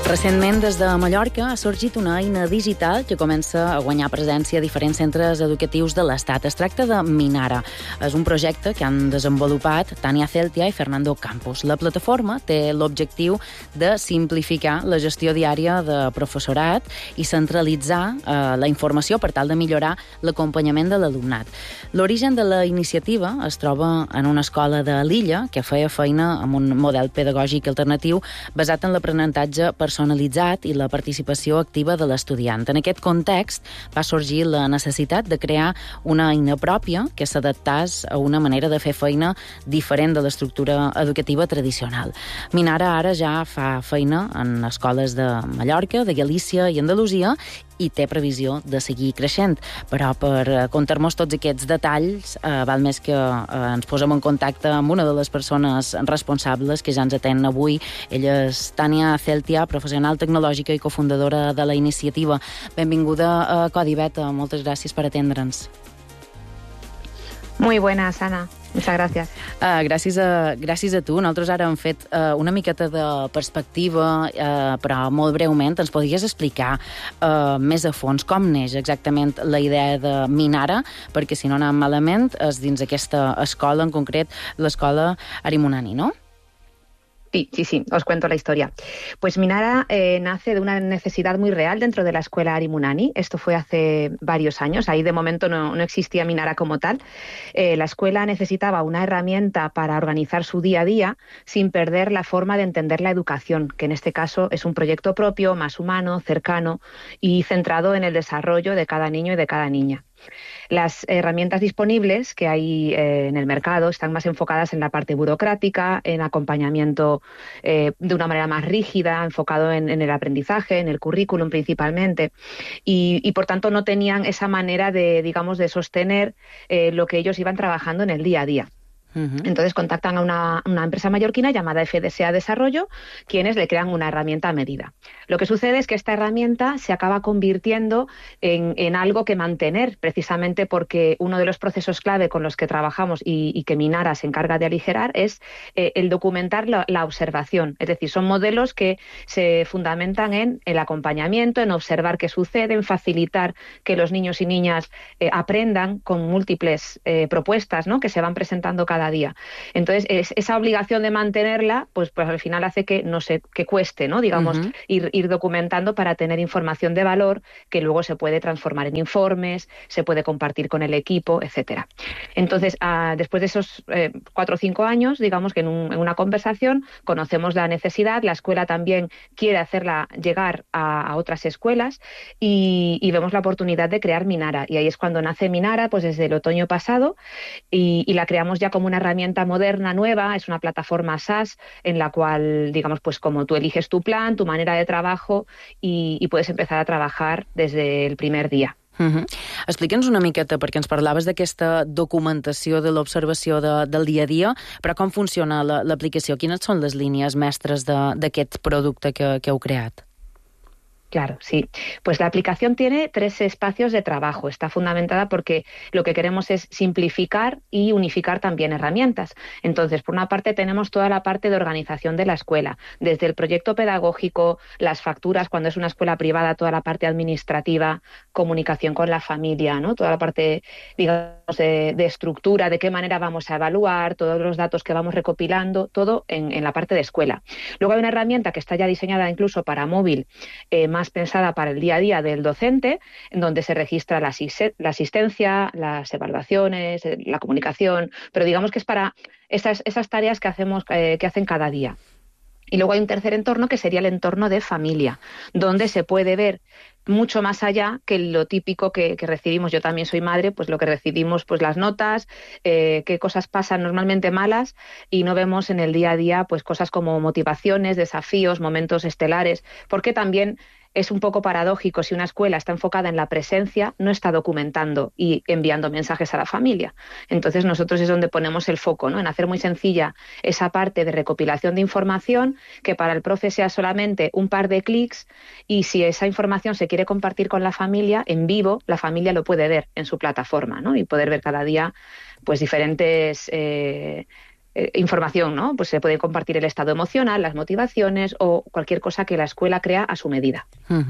Recentment, des de Mallorca, ha sorgit una eina digital que comença a guanyar presència a diferents centres educatius de l'Estat. Es tracta de Minara. És un projecte que han desenvolupat Tania Celtia i Fernando Campos. La plataforma té l'objectiu de simplificar la gestió diària de professorat i centralitzar la informació per tal de millorar l'acompanyament de l'alumnat. L'origen de la iniciativa es troba en una escola de l'illa que feia feina amb un model pedagògic alternatiu basat en l'aprenentatge personalitzat i la participació activa de l'estudiant. En aquest context va sorgir la necessitat de crear una eina pròpia que s'adaptés a una manera de fer feina diferent de l'estructura educativa tradicional. Minara ara ja fa feina en escoles de Mallorca, de Galícia i Andalusia i té previsió de seguir creixent. Però per contar-nos tots aquests detalls, val més que ens posem en contacte amb una de les persones responsables que ja ens atén avui. Ella és Tania Celtia, professional tecnològica i cofundadora de la iniciativa. Benvinguda a Codi Beta. Moltes gràcies per atendre'ns. Muy buenas, Ana. Muchas gracias. Gràcies a tu. Nosaltres ara hem fet una miqueta de perspectiva, però molt breument. Ens podries explicar més a fons com neix exactament la idea de Minara? Perquè si no anem malament és dins aquesta escola, en concret l'escola Arimunani, no? Sí, os cuento la historia. Pues Minara nace de una necesidad muy real dentro de la escuela Arimunani. Esto fue hace varios años. Ahí de momento no existía Minara como tal. La escuela necesitaba una herramienta para organizar su día a día sin perder la forma de entender la educación, que en este caso es un proyecto propio, más humano, cercano y centrado en el desarrollo de cada niño y de cada niña. Las herramientas disponibles que hay en el mercado están más enfocadas en la parte burocrática, en acompañamiento de una manera más rígida, enfocado en el aprendizaje, en el currículum principalmente, y por tanto no tenían esa manera de, digamos, de sostener lo que ellos iban trabajando en el día a día. Entonces contactan a una empresa mallorquina llamada FDSA Desarrollo, quienes le crean una herramienta a medida. Lo que sucede es que esta herramienta se acaba convirtiendo en algo que mantener, precisamente porque uno de los procesos clave con los que trabajamos y que Minara se encarga de aligerar es el documentar la observación. Es decir, son modelos que se fundamentan en el acompañamiento, en observar qué sucede, en facilitar que los niños y niñas aprendan con múltiples propuestas, ¿no?, que se van presentando cada día. Entonces, esa obligación de mantenerla, pues al final hace que cueste, ¿no?, digamos, ir documentando para tener información de valor que luego se puede transformar en informes, se puede compartir con el equipo, etcétera. Entonces, después de esos 4 o 5 años, digamos que en una conversación conocemos la necesidad, la escuela también quiere hacerla llegar a otras escuelas y vemos la oportunidad de crear Minara. Y ahí es cuando nace Minara, pues desde el otoño pasado, y la creamos ya como una herramienta moderna, nueva. Es una plataforma SaaS en la cual, digamos, pues como tú eliges tu plan, tu manera de trabajo y puedes empezar a trabajar desde el primer día. Explica'ns una miqueta, perquè ens parlaves d'aquesta documentació de l'observació del dia a dia, però com funciona l'aplicació? Quines són les línies mestres d'aquest producte que heu creat? Claro, sí. Pues la aplicación tiene 3 espacios de trabajo. Está fundamentada porque lo que queremos es simplificar y unificar también herramientas. Entonces, por una parte tenemos toda la parte de organización de la escuela, desde el proyecto pedagógico, las facturas, cuando es una escuela privada, toda la parte administrativa, comunicación con la familia, ¿no?, toda la parte, digamos, de estructura, de qué manera vamos a evaluar, todos los datos que vamos recopilando, todo en la parte de escuela. Luego hay una herramienta que está ya diseñada incluso para móvil, más pensada para el día a día del docente, en donde se registra la asistencia, las evaluaciones, la comunicación, pero digamos que es para esas tareas que hacen cada día. Y luego hay un tercer entorno que sería el entorno de familia, donde se puede ver mucho más allá que lo típico que recibimos. Yo también soy madre, pues lo que recibimos, pues las notas, qué cosas pasan normalmente malas y no vemos en el día a día pues cosas como motivaciones, desafíos, momentos estelares, porque también es un poco paradójico, si una escuela está enfocada en la presencia, no está documentando y enviando mensajes a la familia. Entonces nosotros es donde ponemos el foco, ¿no?, en hacer muy sencilla esa parte de recopilación de información, que para el profe sea solamente un par de clics, y si esa información se quiere compartir con la familia en vivo, la familia lo puede ver en su plataforma, ¿no?, y poder ver cada día pues diferentes información, ¿no? Pues se puede compartir el estado emocional, las motivaciones o cualquier cosa que la escuela crea a su medida.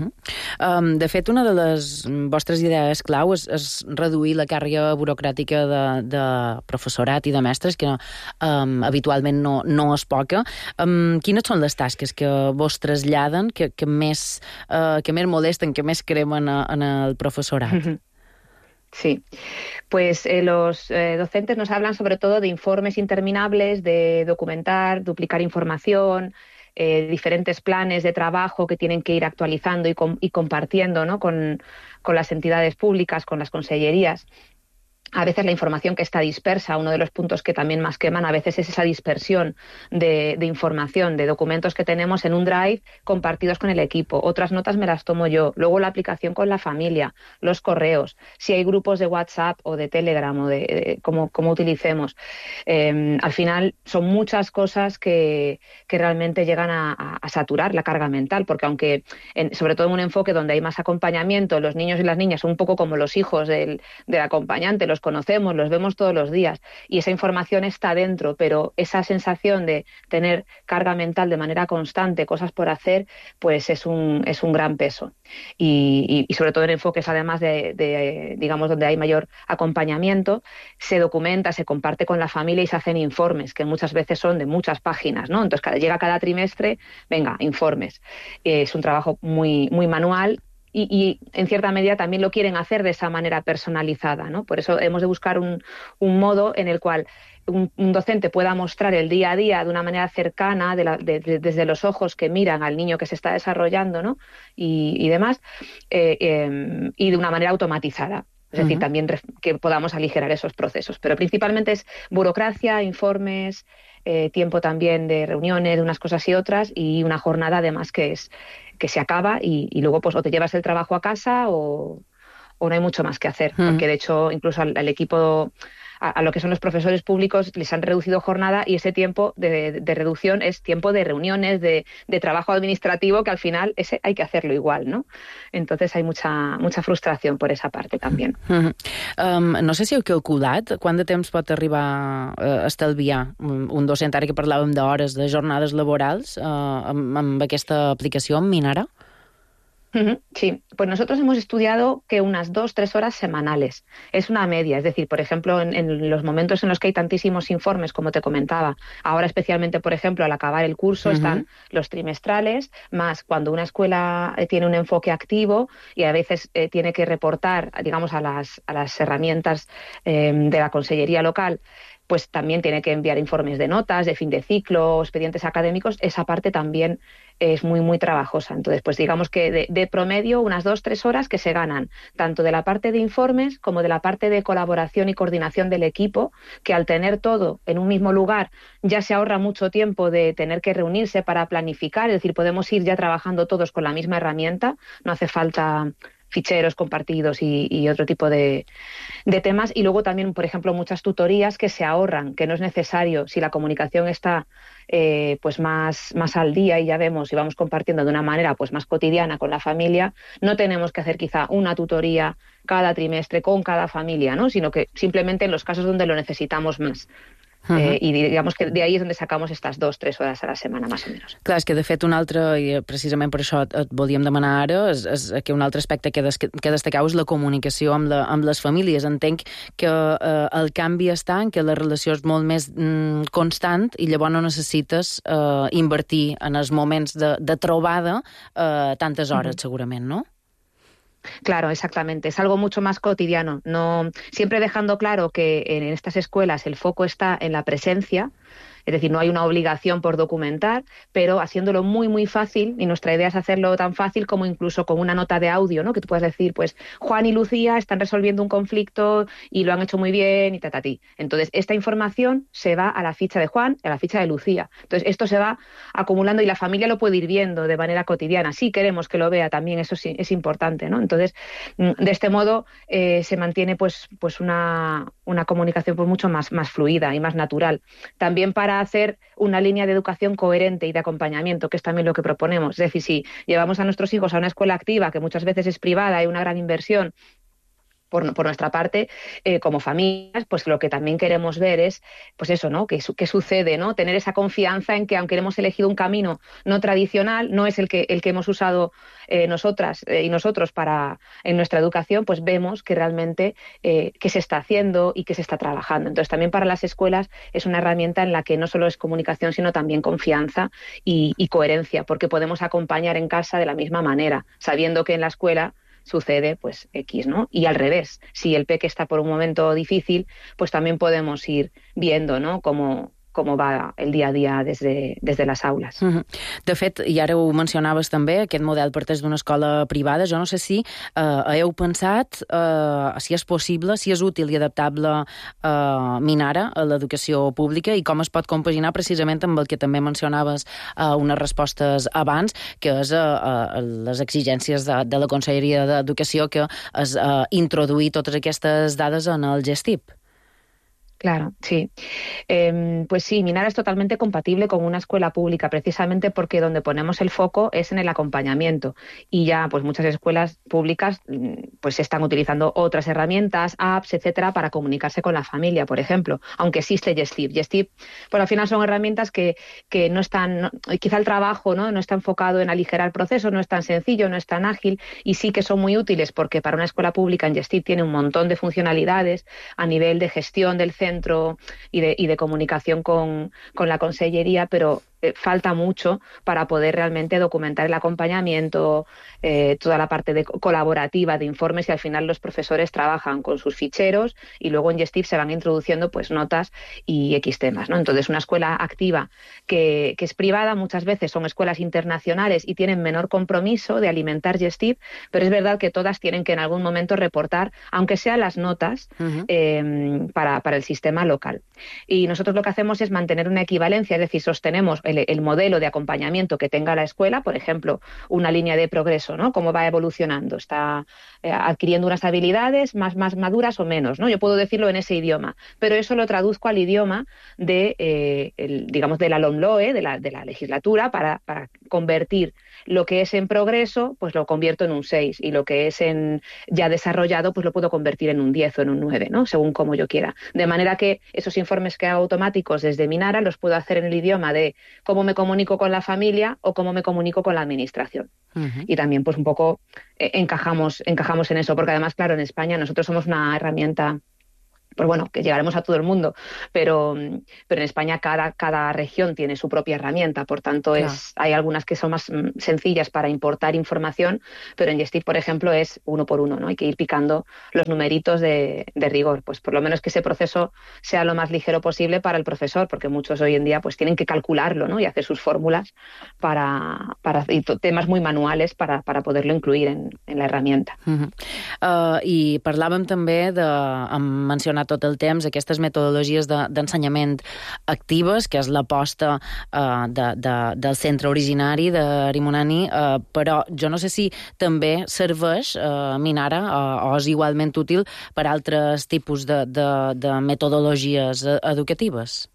De fet, una de les vostres idees clau és reduir la càrrega burocràtica de professorat i de mestres, que habitualment no és poca. Quines són les tasques que vos traslladen, que més molesten, que més cremen en el professorat? Sí, pues los docentes nos hablan sobre todo de informes interminables, de documentar, duplicar información, diferentes planes de trabajo que tienen que ir actualizando y compartiendo, ¿no? con las entidades públicas, con las consellerías. A veces la información que está dispersa, uno de los puntos que también más queman a veces es esa dispersión de información, de documentos que tenemos en un drive compartidos con el equipo. Otras notas me las tomo yo. Luego la aplicación con la familia, los correos, si hay grupos de WhatsApp o de Telegram o de cómo utilicemos. Al final son muchas cosas que realmente llegan a saturar la carga mental, porque aunque sobre todo en un enfoque donde hay más acompañamiento, los niños y las niñas son un poco como los hijos del acompañante, los conocemos, los vemos todos los días y esa información está dentro, pero esa sensación de tener carga mental de manera constante, cosas por hacer, pues es un gran peso. Y sobre todo en enfoques además de digamos, donde hay mayor acompañamiento, se documenta, se comparte con la familia y se hacen informes, que muchas veces son de muchas páginas, ¿no? Entonces llega cada trimestre, venga, informes. Es un trabajo muy, muy manual. Y en cierta medida también lo quieren hacer de esa manera personalizada, ¿no? Por eso hemos de buscar un modo en el cual un docente pueda mostrar el día a día de una manera cercana, desde los ojos que miran al niño que se está desarrollando, ¿no? y demás, y de una manera automatizada. Es decir, también que podamos aligerar esos procesos. Pero principalmente es burocracia, informes, tiempo también de reuniones, de unas cosas y otras, y una jornada además que se acaba y luego pues o te llevas el trabajo a casa o no hay mucho más que hacer. Porque de hecho incluso al equipo, a lo que son los profesores públicos, les han reducido jornada y ese tiempo de reducción es tiempo de reuniones, de trabajo administrativo, que al final ese hay que hacerlo igual, ¿no? Entonces hay mucha frustración por esa parte también. No sé si heu calculat quant de temps pot arribar a estalviar un docent, ara que parlàvem d'hores, de jornades laborals, amb aquesta aplicació, amb Minara? Sí, pues nosotros hemos estudiado que unas 2-3 horas semanales. Es una media, es decir, por ejemplo, en los momentos en los que hay tantísimos informes, como te comentaba, ahora especialmente, por ejemplo, al acabar el curso están los trimestrales, más cuando una escuela tiene un enfoque activo y a veces tiene que reportar, digamos, a las herramientas de la consellería local, pues también tiene que enviar informes de notas, de fin de ciclo, expedientes académicos. Esa parte también es muy, muy trabajosa. Entonces, pues digamos que de promedio unas 2-3 horas que se ganan, tanto de la parte de informes como de la parte de colaboración y coordinación del equipo, que al tener todo en un mismo lugar ya se ahorra mucho tiempo de tener que reunirse para planificar, es decir, podemos ir ya trabajando todos con la misma herramienta, no hace falta ficheros compartidos y otro tipo de temas. Y luego también, por ejemplo, muchas tutorías que se ahorran, que no es necesario, si la comunicación está pues más al día y ya vemos y vamos compartiendo de una manera pues más cotidiana con la familia, no tenemos que hacer quizá una tutoría cada trimestre con cada familia, ¿no? Sino que simplemente en los casos donde lo necesitamos más. I digamos que de ahí és on sacamos estas 2-3 hores a la setmana, més o menys. Clar, és que de fet un altre, i precisament per això et volíem demanar ara, és que un altre aspecte que destacau és la comunicació amb les famílies. Entenc que el canvi està en que la relació és molt més constant i llavors no necessites invertir en els moments de trobada tantes hores, segurament, no? Claro, exactamente. Es algo mucho más cotidiano. No, siempre dejando claro que en estas escuelas el foco está en la presencia. Es decir, no hay una obligación por documentar, pero haciéndolo muy, muy fácil, y nuestra idea es hacerlo tan fácil como incluso con una nota de audio, ¿no? Que tú puedas decir, pues, Juan y Lucía están resolviendo un conflicto y lo han hecho muy bien y tatatí. Entonces, esta información se va a la ficha de Juan y a la ficha de Lucía. Entonces, esto se va acumulando y la familia lo puede ir viendo de manera cotidiana. Sí queremos que lo vea también, eso sí, es importante, ¿no? Entonces, de este modo se mantiene pues una comunicación pues mucho más fluida y más natural. También para hacer una línea de educación coherente y de acompañamiento, que es también lo que proponemos. Es decir, si llevamos a nuestros hijos a una escuela activa, que muchas veces es privada, hay una gran inversión, por nuestra parte, como familias, pues lo que también queremos ver es, pues eso, ¿no? ¿Qué sucede, ¿no? Tener esa confianza en que aunque hemos elegido un camino no tradicional, no es el que hemos usado nosotras y nosotros en nuestra educación, pues vemos que realmente qué se está haciendo y qué se está trabajando. Entonces, también para las escuelas es una herramienta en la que no solo es comunicación, sino también confianza y coherencia, porque podemos acompañar en casa de la misma manera, sabiendo que en la escuela sucede pues X, ¿no? Y al revés, si el peque está por un momento difícil, pues también podemos ir viendo, ¿no? cómo va el dia a dia des de les aules. De fet, i ara ho mencionaves també, aquest model parteix d'una escola privada. Jo no sé si heu pensat si és possible, si és útil i adaptable Minara a l'educació pública i com es pot compaginar precisament amb el que també mencionaves unes respostes abans, que és les exigències de la Conselleria d'Educació, que és introduir totes aquestes dades en el GESTIP. Claro, sí. Pues sí, Minara es totalmente compatible con una escuela pública, precisamente porque donde ponemos el foco es en el acompañamiento. Y ya, pues muchas escuelas públicas pues están utilizando otras herramientas, apps, etcétera, para comunicarse con la familia, por ejemplo, aunque existe GESTIP. GESTIP, pues al final son herramientas que no están, quizá el trabajo no está enfocado en aligerar procesos, no es tan sencillo, no es tan ágil, y sí que son muy útiles porque para una escuela pública en GESTIP tiene un montón de funcionalidades a nivel de gestión del centro y de comunicación con la Consellería, pero falta mucho para poder realmente documentar el acompañamiento, toda la parte colaborativa de informes, y al final los profesores trabajan con sus ficheros y luego en GESTIP se van introduciendo pues notas y X temas, ¿no? Entonces, una escuela activa que es privada, muchas veces son escuelas internacionales y tienen menor compromiso de alimentar GESTIP, pero es verdad que todas tienen que en algún momento reportar, aunque sean las notas, para el sistema local. Y nosotros lo que hacemos es mantener una equivalencia, es decir, sostenemos el modelo de acompañamiento que tenga la escuela, por ejemplo, una línea de progreso, ¿no? Cómo va evolucionando, está adquiriendo unas habilidades más maduras o menos, ¿no? Yo puedo decirlo en ese idioma, pero eso lo traduzco al idioma digamos, de la LOMLOE, de la legislatura, para convertir lo que es en progreso, pues lo convierto en un 6, y lo que es ya desarrollado, pues lo puedo convertir en un 10 o en un 9, ¿no? Según como yo quiera. De manera que esos informes que hago automáticos desde Minara los puedo hacer en el idioma de cómo me comunico con la familia o cómo me comunico con la administración. Y también pues un poco encajamos en eso, porque además, claro, en España nosotros somos una herramienta, pues bueno, que llegaremos a todo el mundo, pero en España cada región tiene su propia herramienta, por tanto hay algunas que son más sencillas para importar información, pero en GESTIP, por ejemplo, es uno por uno, ¿no? Hay que ir picando los numeritos de rigor, pues por lo menos que ese proceso sea lo más ligero posible para el profesor, porque muchos hoy en día pues tienen que calcularlo, ¿no? Y hacer sus fórmulas y temas muy manuales para poderlo incluir en la herramienta. I parlàvem també hem mencionat tot el temps aquestes metodologies d'ensenyament actives, que és l'aposta del centre originari d'Arimunani, però jo no sé si també serveix Minara o és igualment útil per altres tipus de metodologies educatives.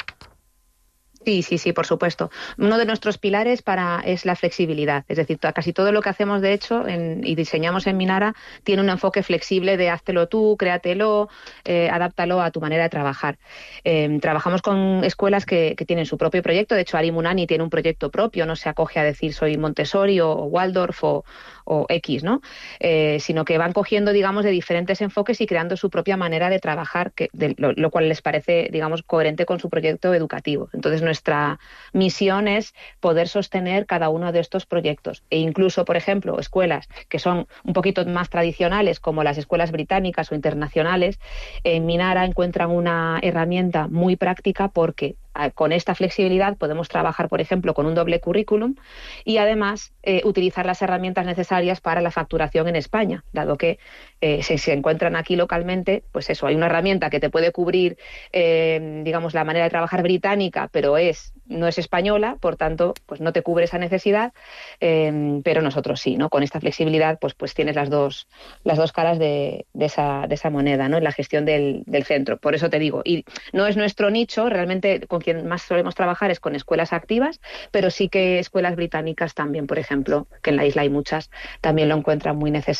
Sí, por supuesto. Uno de nuestros pilares es la flexibilidad. Es decir, casi todo lo que hacemos, de hecho, y diseñamos en Minara, tiene un enfoque flexible de háztelo tú, créatelo, adáptalo a tu manera de trabajar. Trabajamos con escuelas que tienen su propio proyecto. De hecho, Arimunani tiene un proyecto propio, no se acoge a decir soy Montessori o Waldorf o X, ¿no? Sino que van cogiendo, digamos, de diferentes enfoques y creando su propia manera de trabajar, lo cual les parece, digamos, coherente con su proyecto educativo. Entonces, nuestra misión es poder sostener cada uno de estos proyectos, e incluso, por ejemplo, escuelas que son un poquito más tradicionales, como las escuelas británicas o internacionales, en Minara encuentran una herramienta muy práctica porque con esta flexibilidad podemos trabajar, por ejemplo, con un doble currículum y además utilizar las herramientas necesarias para la facturación en España, dado que si se encuentran aquí localmente, pues eso, hay una herramienta que te puede cubrir, digamos, la manera de trabajar británica, pero no es española, por tanto, pues no te cubre esa necesidad, pero nosotros sí, ¿no? Con esta flexibilidad, pues tienes las dos caras de esa moneda, ¿no? En la gestión del centro. Por eso te digo, y no es nuestro nicho, realmente con quien más solemos trabajar es con escuelas activas, pero sí que escuelas británicas también, por ejemplo, que en la isla hay muchas, también lo encuentran muy necesario.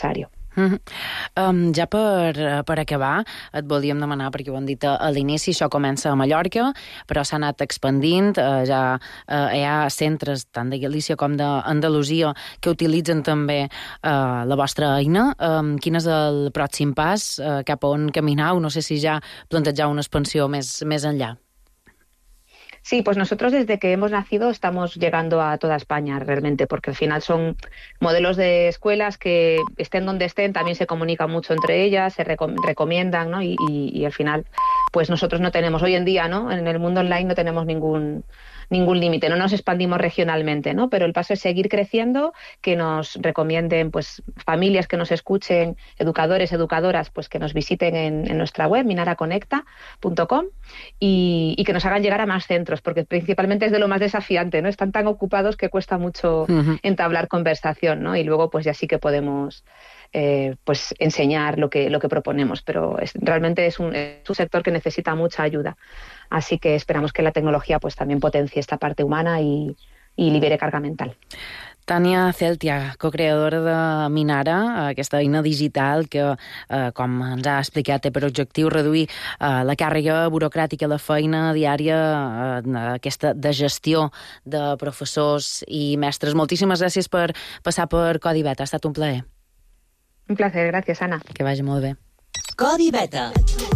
Ja per acabar, et volíem demanar, perquè ho hem dit a l'inici, això comença a Mallorca, però s'ha anat expandint, ja hi ha centres tant de Galícia com d'Andalusia que utilitzen també la vostra eina. Quin és el pròxim pas? Cap a on caminau? No sé si ja plantejau una expansió més enllà. Sí, pues nosotros desde que hemos nacido estamos llegando a toda España realmente, porque al final son modelos de escuelas que estén donde estén, también se comunican mucho entre ellas, se recomiendan, ¿no? Y al final, pues nosotros no tenemos, hoy en día, ¿no? En el mundo online no tenemos ningún límite, no nos expandimos regionalmente, ¿no? Pero el paso es seguir creciendo, que nos recomienden pues familias que nos escuchen, educadores, educadoras, pues que nos visiten en nuestra web, minaraconecta.com y que nos hagan llegar a más centros, porque principalmente es de lo más desafiante, ¿no? Están tan ocupados que cuesta mucho entablar conversación, ¿no? Y luego pues ya sí que podemos pues enseñar lo que proponemos, pero realmente es un sector que necesita mucha ayuda. Así que esperamos que la tecnología pues también potencie esta parte humana y libere carga mental. Tània Celtia, co-creadora de Minara, aquesta eina digital que, com ens ha explicat, té per objectiu reduir la càrrega burocràtica, la feina diària, aquesta de gestió de professors i mestres. Moltíssimes gràcies per passar per Codi Beta. Ha estat un plaer. Un placer, gràcies, Anna. Que vagi molt bé. Codi Beta.